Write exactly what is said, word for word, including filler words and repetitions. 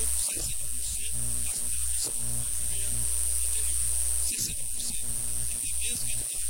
aumentou com sessenta por cento as taxas do governo anterior. sessenta por cento. Até mesmo que ele está